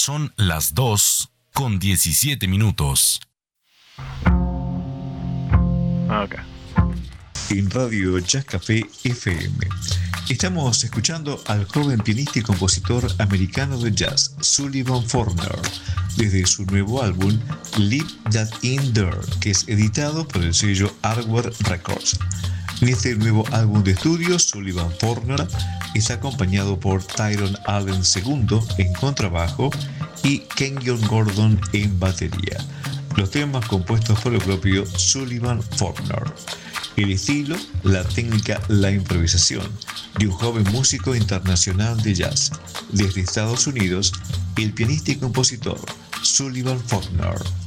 Son las 2:17. Okay. En Radio Jazz Café FM estamos escuchando al joven pianista y compositor americano de jazz Sullivan Forner desde su nuevo álbum Leave That In There, que es editado por el sello Hardware Records. En este nuevo álbum de estudio, Sullivan Forner está acompañado por Tyrone Allen II en contrabajo y Kenyon Gordon en batería. Los temas compuestos por el propio Sullivan Forner. El estilo, la técnica, la improvisación de un joven músico internacional de jazz. Desde Estados Unidos, el pianista y compositor Sullivan Forner.